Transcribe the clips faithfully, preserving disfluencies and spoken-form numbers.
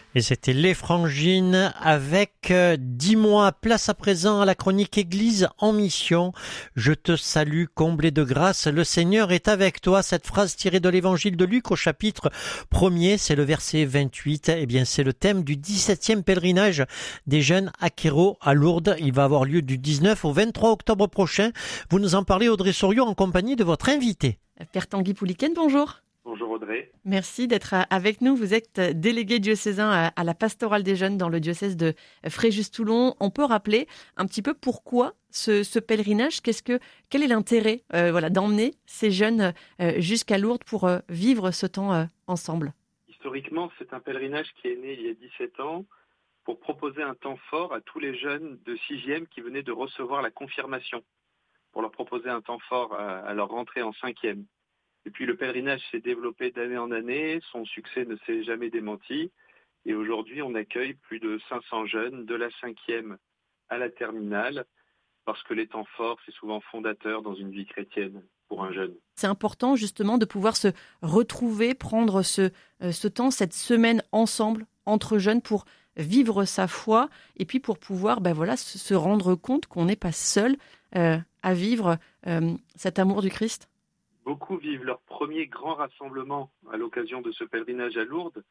Et c'était les Frangines avec euh, dix mois. Place à présent à la chronique Église en mission. Je te salue, comblé de grâce. Le Seigneur est avec toi. Cette phrase tirée de l'évangile de Luc au chapitre premier, c'est le verset vingt-huit. Eh bien, c'est le thème du dix-septième pèlerinage des jeunes à Quéros à Lourdes. Il va avoir lieu du dix-neuf au vingt-trois octobre prochain. Vous nous en parlez, Audrey Soriot, en compagnie de votre invité. Père Tanguy Pouliken, bonjour. Bonjour Audrey. Merci d'être avec nous. Vous êtes délégué diocésain à la pastorale des jeunes dans le diocèse de Fréjus-Toulon. On peut rappeler un petit peu pourquoi ce, ce pèlerinage, qu'est-ce que, quel est l'intérêt euh, voilà, d'emmener ces jeunes euh, jusqu'à Lourdes pour euh, vivre ce temps euh, ensemble? Historiquement, c'est un pèlerinage qui est né il y a dix-sept ans pour proposer un temps fort à tous les jeunes de sixième qui venaient de recevoir la confirmation, pour leur proposer un temps fort à, à leur rentrée en cinquième. Et puis le pèlerinage s'est développé d'année en année, son succès ne s'est jamais démenti. Et aujourd'hui, on accueille plus de cinq cents jeunes de la cinquième à la terminale, parce que les temps forts, c'est souvent fondateur dans une vie chrétienne pour un jeune. C'est important justement de pouvoir se retrouver, prendre ce, euh, ce temps, cette semaine ensemble, entre jeunes, pour vivre sa foi et puis pour pouvoir ben voilà, se, se rendre compte qu'on n'est pas seul euh, à vivre euh, cet amour du Christ. Beaucoup vivent leur premier grand rassemblement à l'occasion de ce pèlerinage à Lourdes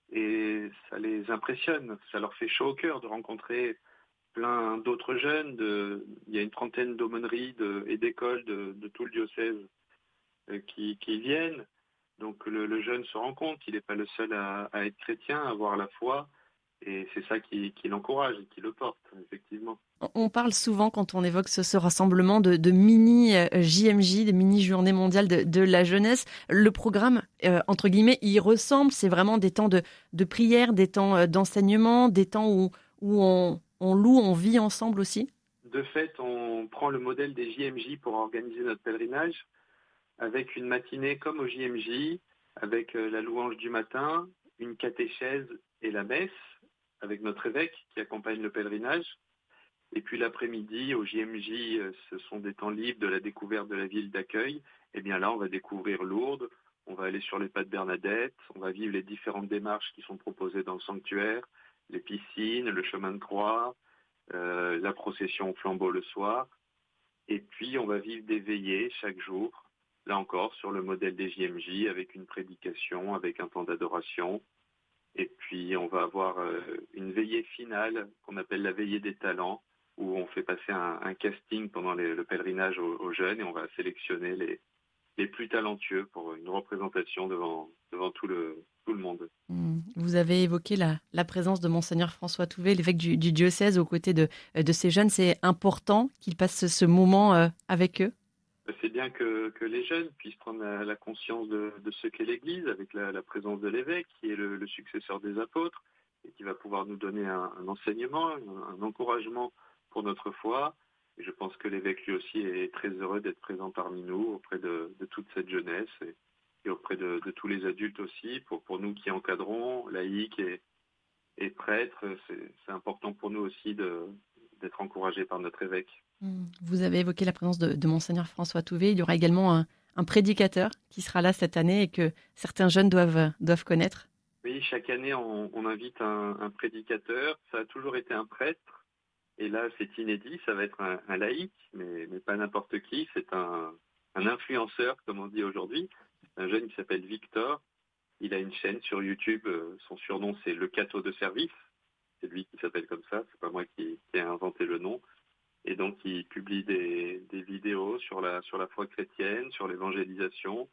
et ça les impressionne, ça leur fait chaud au cœur de rencontrer plein d'autres jeunes. De, il y a une trentaine d'aumôneries de, et d'écoles de, de tout le diocèse euh, qui, qui viennent. Donc le, le jeune se rend compte qu'il n'est pas le seul à, à être chrétien, à avoir la foi. Et c'est ça qui, qui l'encourage et qui le porte, effectivement. On parle souvent, quand on évoque ce, ce rassemblement, de, de mini-J M J, de mini-journée mondiale de, de la jeunesse. Le programme, euh, entre guillemets, il ressemble. C'est vraiment des temps de, de prière, des temps d'enseignement, des temps où, où on, on loue, on vit ensemble aussi. De fait, on prend le modèle des J M J pour organiser notre pèlerinage, avec une matinée comme au J M J, avec la louange du matin, une catéchèse et la messe, avec notre évêque qui accompagne le pèlerinage. Et puis l'après-midi, au J M J, ce sont des temps libres de la découverte de la ville d'accueil. Et bien là, on va découvrir Lourdes, on va aller sur les pas de Bernadette, on va vivre les différentes démarches qui sont proposées dans le sanctuaire, les piscines, le chemin de croix, euh, la procession au flambeau le soir. Et puis, on va vivre des veillées chaque jour, là encore, sur le modèle des J M J, avec une prédication, avec un temps d'adoration. Et puis, on va avoir euh, une veillée finale qu'on appelle la veillée des talents, où on fait passer un, un casting pendant les, le pèlerinage aux, aux jeunes et on va sélectionner les, les plus talentueux pour une représentation devant, devant tout, le, tout le monde. Vous avez évoqué la, la présence de Monseigneur François Touvet, l'évêque du, du diocèse, aux côtés de, de ces jeunes. C'est important qu'ils passent ce, ce moment euh, avec eux? C'est bien que, que les jeunes puissent prendre la, la conscience de, de ce qu'est l'Église, avec la, la présence de l'évêque, qui est le, le successeur des apôtres, et qui va pouvoir nous donner un, un enseignement, un, un encouragement pour notre foi. Et je pense que l'évêque lui aussi est très heureux d'être présent parmi nous, auprès de, de toute cette jeunesse, et, et auprès de, de tous les adultes aussi. Pour, pour nous qui encadrons, laïcs et, et prêtres, c'est, c'est important pour nous aussi de, d'être encouragés par notre évêque. Vous avez évoqué la présence de, de Monseigneur François Touvet. Il y aura également un, un prédicateur qui sera là cette année et que certains jeunes doivent, doivent connaître. Oui, chaque année, on, on invite un, un prédicateur. Ça a toujours été un prêtre. Et là, c'est inédit. Ça va être un, un laïc, mais, mais pas n'importe qui. C'est un, un influenceur, comme on dit aujourd'hui. C'est un jeune qui s'appelle Victor. Il a une chaîne sur YouTube. Son surnom, c'est Le Cateau de Service. C'est lui qui s'appelle comme ça. C'est pas moi qui, qui ai inventé le nom. Et donc, il publie des, des vidéos sur la, sur la foi chrétienne, sur l'évangélisation.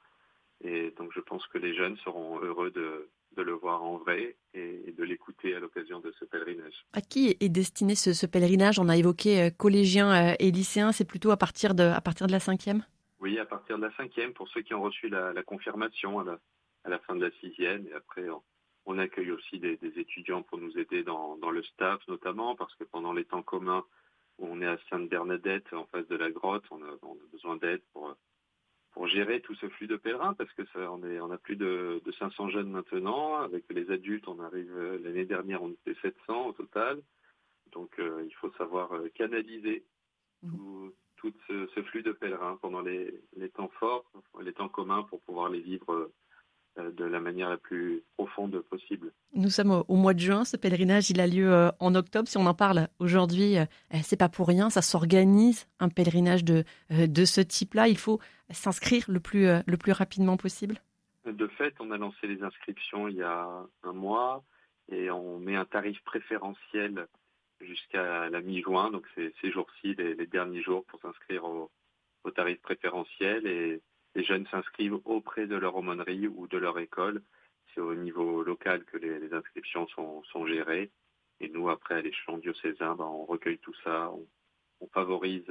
Et donc, je pense que les jeunes seront heureux de, de le voir en vrai et, et de l'écouter à l'occasion de ce pèlerinage. À qui est destiné ce, ce pèlerinage? On a évoqué euh, collégiens euh, et lycéens. C'est plutôt à partir de, à partir de la cinquième? Oui, à partir de la cinquième, pour ceux qui ont reçu la, la confirmation à la, à la fin de la sixième. Et après, on, on accueille aussi des, des étudiants pour nous aider dans, dans le staff, notamment, parce que pendant les temps communs, on est à Sainte-Bernadette, en face de la grotte. On a, on a besoin d'aide pour, pour gérer tout ce flux de pèlerins, parce que ça, on, est, on a plus de, de cinq cents jeunes maintenant. Avec les adultes, on arrive, l'année dernière, on était sept cents au total. Donc, euh, il faut savoir euh, canaliser mmh. tout, tout ce, ce flux de pèlerins pendant les, les temps forts, les temps communs, pour pouvoir les vivre euh, de la manière la plus profonde possible. Nous sommes au, au mois de juin. Ce pèlerinage, il a lieu euh, en octobre. Si on en parle aujourd'hui, euh, c'est pas pour rien. Ça s'organise, un pèlerinage de, euh, de ce type-là. Il faut s'inscrire le plus, euh, le plus rapidement possible. De fait, on a lancé les inscriptions il y a un mois et on met un tarif préférentiel jusqu'à la mi-juin. Donc, c'est ces jours-ci, les, les derniers jours pour s'inscrire au, au tarif préférentiel. Et les jeunes s'inscrivent auprès de leur aumônerie ou de leur école. C'est au niveau local que les, les inscriptions sont, sont gérées. Et nous, après, à l'échelon diocésain, ben, on recueille tout ça, on, on favorise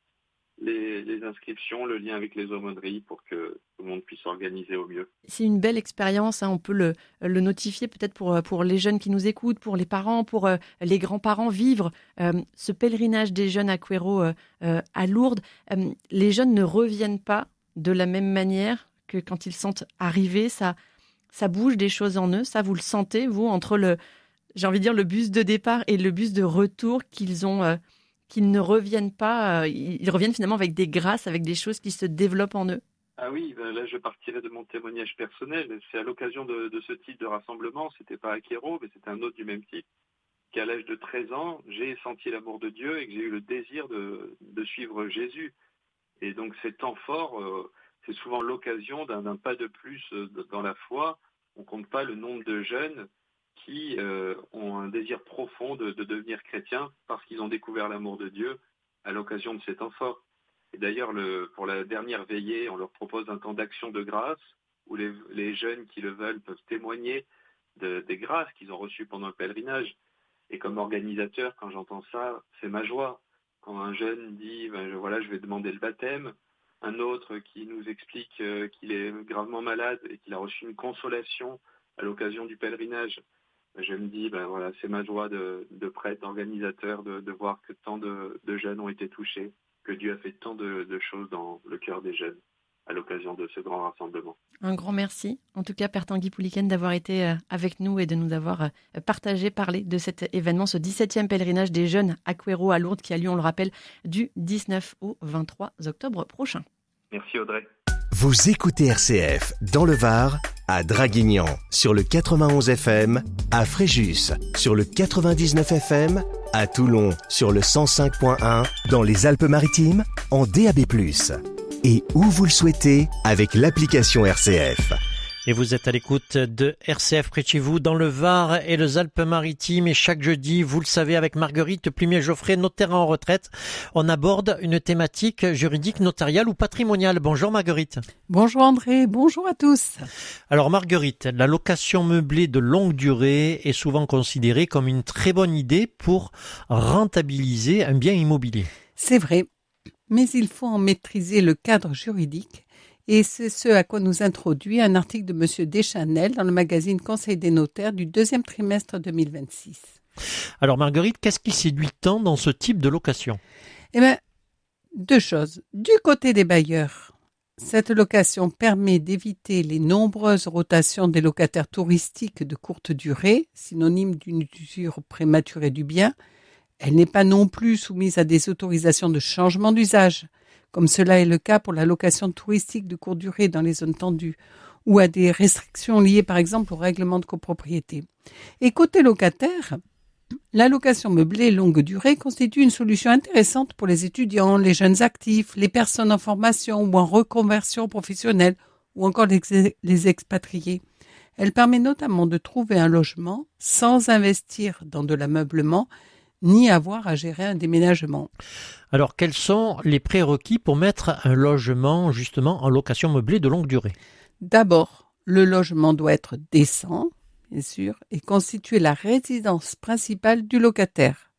les, les inscriptions, le lien avec les aumôneries pour que tout le monde puisse s'organiser au mieux. C'est une belle expérience, hein. On peut le, le notifier peut-être pour, pour les jeunes qui nous écoutent, pour les parents, pour euh, les grands-parents, vivre euh, ce pèlerinage des jeunes à Quero euh, euh, à Lourdes. Euh, les jeunes ne reviennent pas de la même manière que quand ils sont arrivés. Ça, ça bouge des choses en eux, ça vous le sentez, vous, entre le, j'ai envie de dire, le bus de départ et le bus de retour qu'ils ont... Euh, qu'ils ne reviennent pas, euh, ils reviennent finalement avec des grâces, avec des choses qui se développent en eux. Ah oui, ben là je partirai de mon témoignage personnel. C'est à l'occasion de, de ce type de rassemblement, c'était pas à Quero, mais c'était un autre du même type, qu'à l'âge de treize ans, j'ai senti l'amour de Dieu et que j'ai eu le désir de, de suivre Jésus. Et donc ces temps forts, euh, c'est souvent l'occasion d'un, d'un pas de plus dans la foi. On compte pas le nombre de jeunes qui euh, ont un désir profond de, de devenir chrétiens parce qu'ils ont découvert l'amour de Dieu à l'occasion de ces temps forts. Et d'ailleurs, le, pour la dernière veillée, on leur propose un temps d'action de grâce où les, les jeunes qui le veulent peuvent témoigner de, des grâces qu'ils ont reçues pendant le pèlerinage. Et comme organisateur, quand j'entends ça, c'est ma joie. Quand un jeune dit ben, je, voilà, je vais demander le baptême, un autre qui nous explique euh, qu'il est gravement malade et qu'il a reçu une consolation à l'occasion du pèlerinage, je me dis, ben voilà, c'est ma joie de, de prêtre, d'organisateur, de, de voir que tant de, de jeunes ont été touchés, que Dieu a fait tant de, de choses dans le cœur des jeunes à l'occasion de ce grand rassemblement. Un grand merci, en tout cas, Père Tanguy Pouliken, d'avoir été avec nous et de nous avoir partagé, parlé de cet événement, ce dix-septième pèlerinage des jeunes à Quero à Lourdes, qui a lieu, on le rappelle, du dix-neuf au vingt-trois octobre prochain. Merci Audrey. Vous écoutez R C F dans le Var, à Draguignan sur le quatre-vingt-onze F M, à Fréjus sur le quatre-vingt-dix-neuf F M, à Toulon sur le cent cinq point un, dans les Alpes-Maritimes en D A B plus. Et où vous le souhaitez avec l'application R C F. Et vous êtes à l'écoute de R C F près de chez vous, dans le Var et les Alpes-Maritimes. Et chaque jeudi, vous le savez, avec Marguerite Plumier-Geoffrey, notaire en retraite, on aborde une thématique juridique, notariale ou patrimoniale. Bonjour Marguerite. Bonjour André, bonjour à tous. Alors Marguerite, la location meublée de longue durée est souvent considérée comme une très bonne idée pour rentabiliser un bien immobilier. C'est vrai, mais il faut en maîtriser le cadre juridique. Et c'est ce à quoi nous introduit un article de Monsieur Deschanel dans le magazine Conseil des notaires du deuxième trimestre deux mille vingt-six. Alors Marguerite, qu'est-ce qui séduit tant dans ce type de location ? Eh bien, deux choses. Du côté des bailleurs, cette location permet d'éviter les nombreuses rotations des locataires touristiques de courte durée, synonyme d'une usure prématurée du bien. Elle n'est pas non plus soumise à des autorisations de changement d'usage, comme cela est le cas pour la location touristique de courte durée dans les zones tendues, ou à des restrictions liées par exemple au règlement de copropriété. Et côté locataire, la location meublée longue durée constitue une solution intéressante pour les étudiants, les jeunes actifs, les personnes en formation ou en reconversion professionnelle, ou encore les, les expatriés. Elle permet notamment de trouver un logement sans investir dans de l'ameublement, ni avoir à gérer un déménagement. Alors, quels sont les prérequis pour mettre un logement justement en location meublée de longue durée ? D'abord, le logement doit être décent, bien sûr, et constituer la résidence principale du locataire.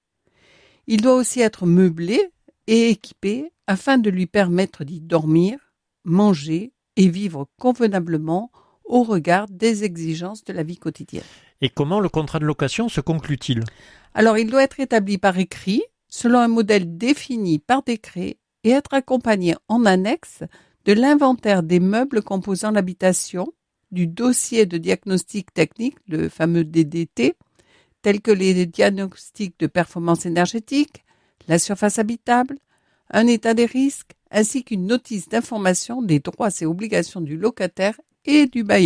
Il doit aussi être meublé et équipé afin de lui permettre d'y dormir, manger et vivre convenablement au regard des exigences de la vie quotidienne. Et comment le contrat de location se conclut-il ? Alors, il doit être établi par écrit, selon un modèle défini par décret, et être accompagné en annexe de l'inventaire des meubles composant l'habitation, du dossier de diagnostic technique, le fameux D D T, tels que les diagnostics de performance énergétique, la surface habitable, un état des risques, ainsi qu'une notice d'information des droits et obligations du locataire et du bailleur.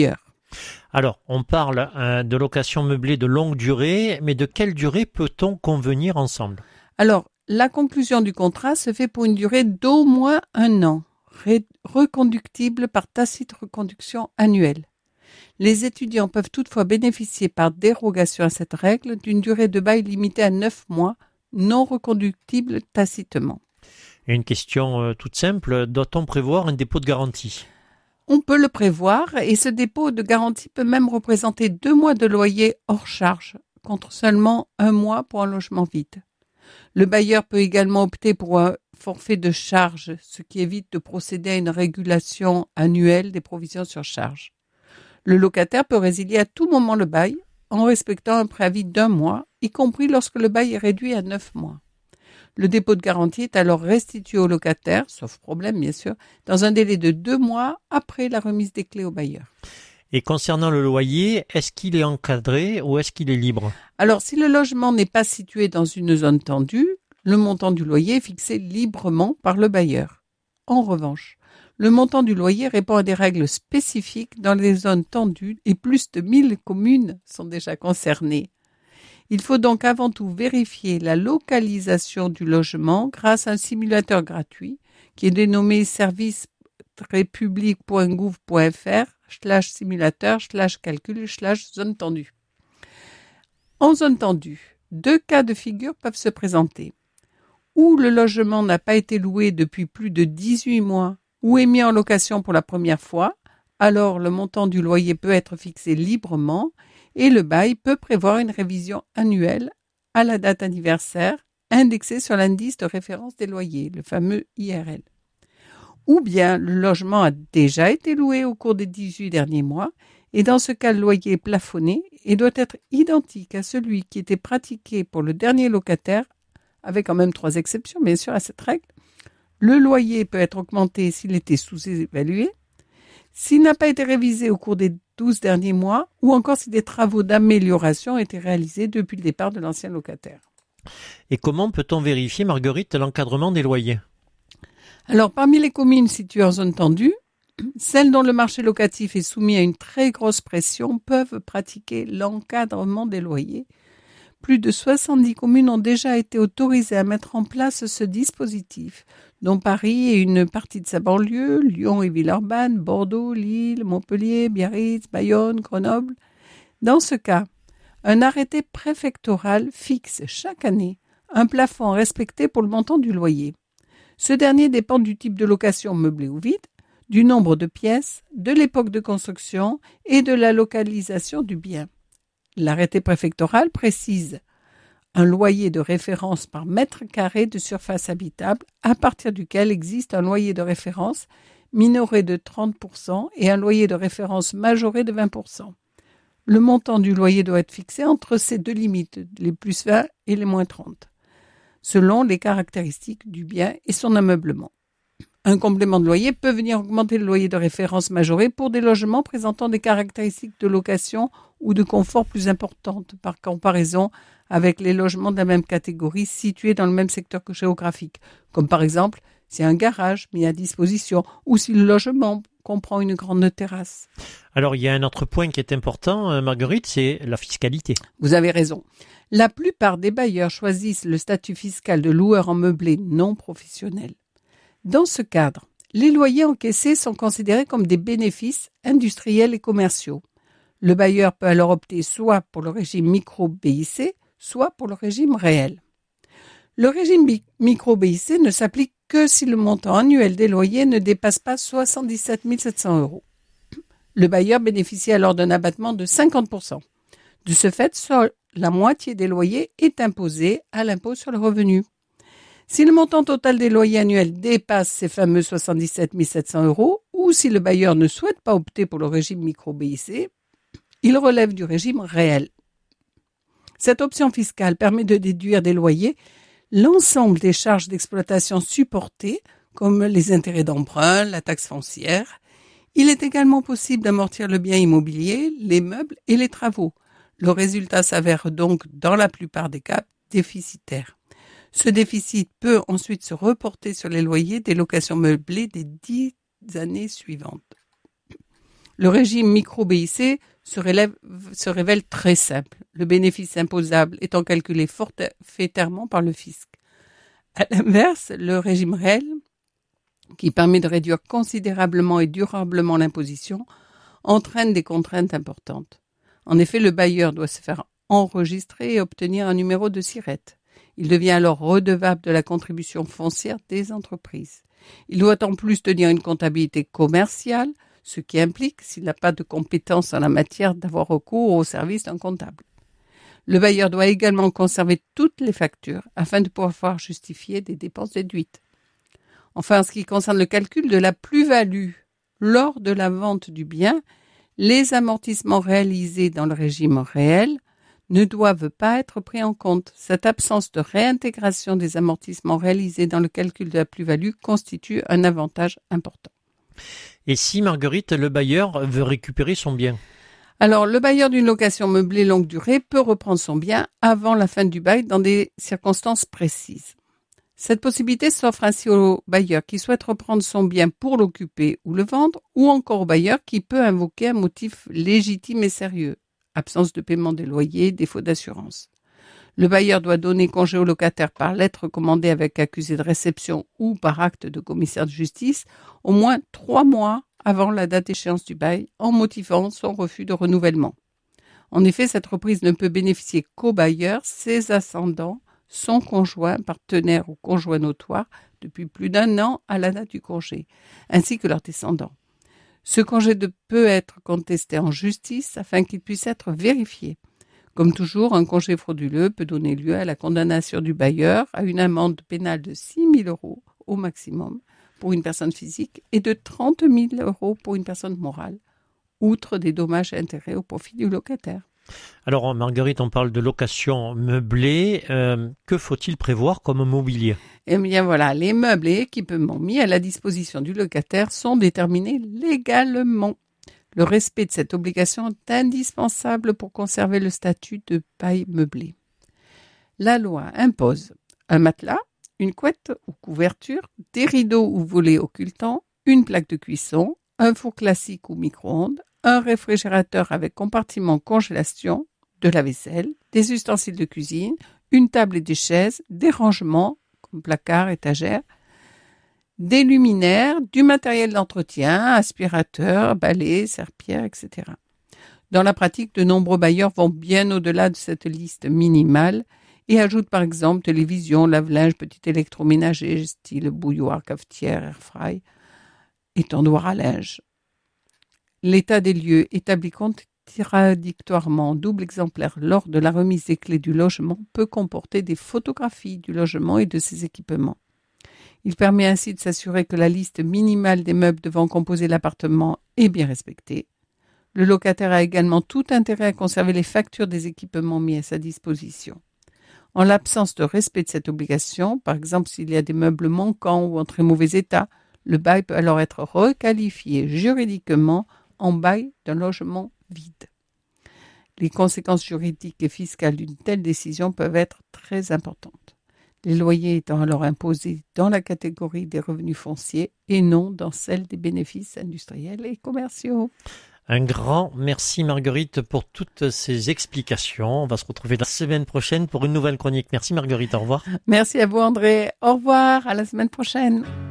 Alors, on parle euh, de location meublée de longue durée, mais de quelle durée peut-on convenir ensemble ? Alors, la conclusion du contrat se fait pour une durée d'au moins un an, ré- reconductible par tacite reconduction annuelle. Les étudiants peuvent toutefois bénéficier par dérogation à cette règle d'une durée de bail limitée à neuf mois, non reconductible tacitement. Et une question euh, toute simple, doit-on prévoir un dépôt de garantie ? On peut le prévoir et ce dépôt de garantie peut même représenter deux mois de loyer hors charge, contre seulement un mois pour un logement vide. Le bailleur peut également opter pour un forfait de charge, ce qui évite de procéder à une régulation annuelle des provisions sur charge. Le locataire peut résilier à tout moment le bail en respectant un préavis d'un mois, y compris lorsque le bail est réduit à neuf mois. Le dépôt de garantie est alors restitué au locataire, sauf problème bien sûr, dans un délai de deux mois après la remise des clés au bailleur. Et concernant le loyer, est-ce qu'il est encadré ou est-ce qu'il est libre ? Alors, si le logement n'est pas situé dans une zone tendue, le montant du loyer est fixé librement par le bailleur. En revanche, le montant du loyer répond à des règles spécifiques dans les zones tendues et plus de mille communes sont déjà concernées. Il faut donc avant tout vérifier la localisation du logement grâce à un simulateur gratuit qui est dénommé service republic point gouv point fr slash simulateur slash calcul slash zone tendue. En zone tendue, deux cas de figure peuvent se présenter. Ou le logement n'a pas été loué depuis plus de dix-huit mois ou est mis en location pour la première fois, alors le montant du loyer peut être fixé librement et le bail peut prévoir une révision annuelle à la date anniversaire indexée sur l'indice de référence des loyers, le fameux I R L. Ou bien le logement a déjà été loué au cours des dix-huit derniers mois et dans ce cas le loyer est plafonné et doit être identique à celui qui était pratiqué pour le dernier locataire, avec quand même trois exceptions bien sûr à cette règle. Le loyer peut être augmenté s'il était sous-évalué, s'il n'a pas été révisé au cours des douze derniers mois ou encore si des travaux d'amélioration ont été réalisés depuis le départ de l'ancien locataire. Et comment peut-on vérifier, Marguerite, l'encadrement des loyers ? Alors, parmi les communes situées en zone tendue, celles dont le marché locatif est soumis à une très grosse pression peuvent pratiquer l'encadrement des loyers. Plus de soixante-dix communes ont déjà été autorisées à mettre en place ce dispositif, dont Paris et une partie de sa banlieue, Lyon et Villeurbanne, Bordeaux, Lille, Montpellier, Biarritz, Bayonne, Grenoble. Dans ce cas, un arrêté préfectoral fixe chaque année un plafond respecté pour le montant du loyer. Ce dernier dépend du type de location meublée ou vide, du nombre de pièces, de l'époque de construction et de la localisation du bien. L'arrêté préfectoral précise un loyer de référence par mètre carré de surface habitable à partir duquel existe un loyer de référence minoré de trente pour cent et un loyer de référence majoré de vingt pour cent. Le montant du loyer doit être fixé entre ces deux limites, les plus vingt et les moins trente, selon les caractéristiques du bien et son ameublement. Un complément de loyer peut venir augmenter le loyer de référence majoré pour des logements présentant des caractéristiques de location ou de confort plus importantes par comparaison avec les logements de la même catégorie situés dans le même secteur géographique, comme par exemple si un garage mis à disposition ou si le logement comprend une grande terrasse. Alors, il y a un autre point qui est important, Marguerite, c'est la fiscalité. Vous avez raison. La plupart des bailleurs choisissent le statut fiscal de loueur en meublé non professionnel. Dans ce cadre, les loyers encaissés sont considérés comme des bénéfices industriels et commerciaux. Le bailleur peut alors opter soit pour le régime micro-B I C, soit pour le régime réel. Le régime micro-B I C ne s'applique que si le montant annuel des loyers ne dépasse pas soixante-dix-sept mille sept cents euros. Le bailleur bénéficie alors d'un abattement de cinquante pour cent. De ce fait, seule la moitié des loyers est imposée à l'impôt sur le revenu. Si le montant total des loyers annuels dépasse ces fameux soixante-dix-sept mille sept cents euros ou si le bailleur ne souhaite pas opter pour le régime micro-B I C, il relève du régime réel. Cette option fiscale permet de déduire des loyers l'ensemble des charges d'exploitation supportées, comme les intérêts d'emprunt, la taxe foncière. Il est également possible d'amortir le bien immobilier, les meubles et les travaux. Le résultat s'avère donc, dans la plupart des cas, déficitaire. Ce déficit peut ensuite se reporter sur les loyers des locations meublées des dix années suivantes. Le régime micro-B I C se, relève, se révèle très simple, le bénéfice imposable étant calculé forfaitairement par le fisc. À l'inverse, le régime réel, qui permet de réduire considérablement et durablement l'imposition, entraîne des contraintes importantes. En effet, le bailleur doit se faire enregistrer et obtenir un numéro de SIRET. Il devient alors redevable de la contribution foncière des entreprises. Il doit en plus tenir une comptabilité commerciale, ce qui implique, s'il n'a pas de compétences en la matière, d'avoir recours au service d'un comptable. Le bailleur doit également conserver toutes les factures afin de pouvoir justifier des dépenses déduites. Enfin, en ce qui concerne le calcul de la plus-value lors de la vente du bien, les amortissements réalisés dans le régime réel ne doivent pas être pris en compte. Cette absence de réintégration des amortissements réalisés dans le calcul de la plus-value constitue un avantage important. Et si, Marguerite, le bailleur veut récupérer son bien ? Alors, le bailleur d'une location meublée longue durée peut reprendre son bien avant la fin du bail dans des circonstances précises. Cette possibilité s'offre ainsi au bailleur qui souhaite reprendre son bien pour l'occuper ou le vendre, ou encore au bailleur qui peut invoquer un motif légitime et sérieux, absence de paiement des loyers, défaut d'assurance. Le bailleur doit donner congé au locataire par lettre recommandée avec accusé de réception ou par acte de commissaire de justice au moins trois mois avant la date d'échéance du bail, en motivant son refus de renouvellement. En effet, cette reprise ne peut bénéficier qu'au bailleur, ses ascendants, son conjoint, partenaire ou conjoint notoire depuis plus d'un an à la date du congé, ainsi que leurs descendants. Ce congé de peut être contesté en justice afin qu'il puisse être vérifié. Comme toujours, un congé frauduleux peut donner lieu à la condamnation du bailleur à une amende pénale de six mille euros au maximum pour une personne physique et de trente mille euros pour une personne morale, outre des dommages et intérêts au profit du locataire. Alors, Marguerite, on parle de location meublée. Euh, que faut-il prévoir comme mobilier ? Eh bien voilà, les meubles et équipements mis à la disposition du locataire sont déterminés légalement. Le respect de cette obligation est indispensable pour conserver le statut de bail meublé. La loi impose un matelas, une couette ou couverture, des rideaux ou volets occultants, une plaque de cuisson, un four classique ou micro-ondes, un réfrigérateur avec compartiment congélation, de la vaisselle, des ustensiles de cuisine, une table et des chaises, des rangements comme placards, étagères, des luminaires, du matériel d'entretien, aspirateur, balai, serpillère, et cetera. Dans la pratique, de nombreux bailleurs vont bien au-delà de cette liste minimale et ajoutent par exemple télévision, lave-linge, petit électroménager, style bouilloire, cafetière, airfry, étendoir à linge. L'état des lieux établi contradictoirement en double exemplaire lors de la remise des clés du logement peut comporter des photographies du logement et de ses équipements. Il permet ainsi de s'assurer que la liste minimale des meubles devant composer l'appartement est bien respectée. Le locataire a également tout intérêt à conserver les factures des équipements mis à sa disposition. En l'absence de respect de cette obligation, par exemple s'il y a des meubles manquants ou en très mauvais état, le bail peut alors être requalifié juridiquement en bail d'un logement vide. Les conséquences juridiques et fiscales d'une telle décision peuvent être très importantes. Les loyers étant alors imposés dans la catégorie des revenus fonciers et non dans celle des bénéfices industriels et commerciaux. Un grand merci Marguerite pour toutes ces explications. On va se retrouver la semaine prochaine pour une nouvelle chronique. Merci Marguerite, au revoir. Merci à vous André, au revoir, à la semaine prochaine.